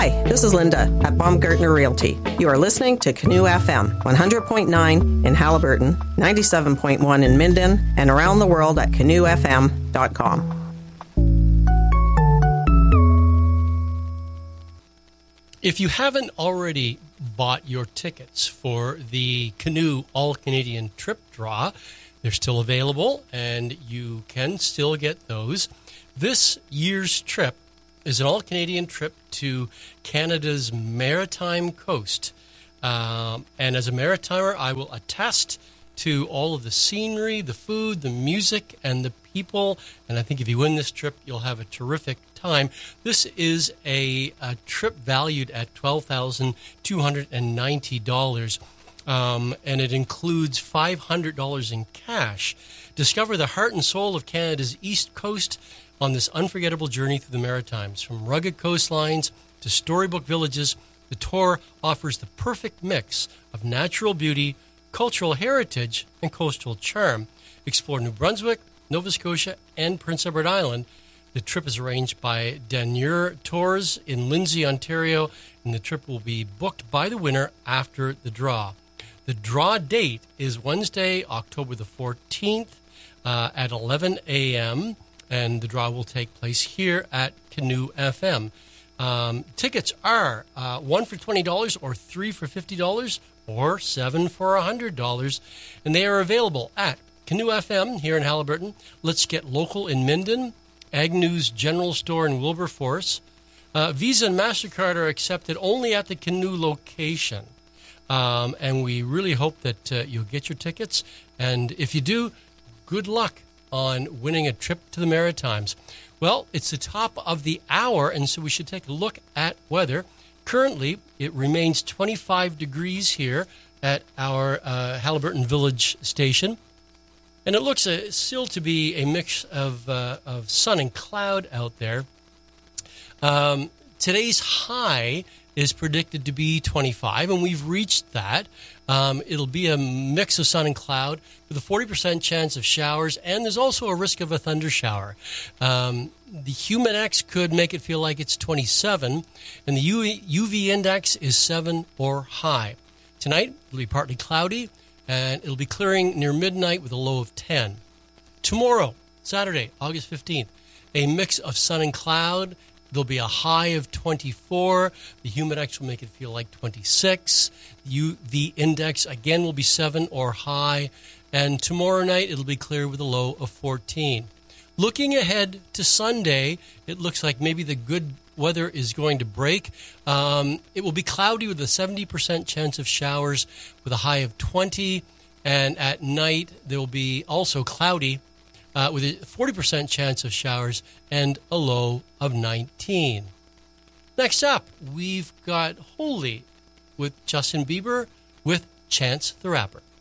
Hi, this is Linda at Baumgartner Realty. You are listening to Canoe FM, 100.9 in Haliburton, 97.1 in Minden, and around the world at canoefm.com. If you haven't already bought your tickets for the Canoe All-Canadian Trip Draw, they're still available, and you can still get those. This year's trip is an all-Canadian trip to Canada's maritime coast. And as a maritimer, I will attest to all of the scenery, the food, the music, and the people. And I think if you win this trip, you'll have a terrific time. This is a trip valued at $12,290, and it includes $500 in cash. Discover the heart and soul of Canada's East Coast on this unforgettable journey through the Maritimes. From rugged coastlines to storybook villages, the tour offers the perfect mix of natural beauty, cultural heritage, and coastal charm. Explore New Brunswick, Nova Scotia, and Prince Edward Island. The trip is arranged by Danier Tours in Lindsay, Ontario, and the trip will be booked by the winner after the draw. The draw date is Wednesday, October the 14th at 11 a.m., and the draw will take place here at Canoe FM. Tickets are 1 for $20 or 3 for $50 or 7 for $100, and they are available at Canoe FM here in Haliburton. Let's Get Local in Minden, Agnew's General Store in Wilberforce. Visa and MasterCard are accepted only at the Canoe location, and we really hope that you'll get your tickets, and if you do, good luck on winning a trip to the Maritimes. Well, it's the top of the hour, and so we should take a look at weather. Currently, it remains 25 degrees here at our Haliburton Village station, and it looks still to be a mix of sun and cloud out there. Today's high is predicted to be 25, and we've reached that. It'll be a mix of sun and cloud with a 40% chance of showers, and there's also a risk of a thunder shower. The Humidex could make it feel like it's 27, and the UV index is 7 or high. Tonight, it'll be partly cloudy, and it'll be clearing near midnight with a low of 10. Tomorrow, Saturday, August 15th, a mix of sun and cloud. There'll be a high of 24. The Humidex will make it feel like 26. The index, again, will be 7 or high. And tomorrow night, it'll be clear with a low of 14. Looking ahead to Sunday, it looks like maybe the good weather is going to break. It will be cloudy with a 70% chance of showers with a high of 20. And at night, there will be also cloudy with a 40% chance of showers and a low of 19. Next up, we've got Holy with Justin Bieber with Chance the Rapper.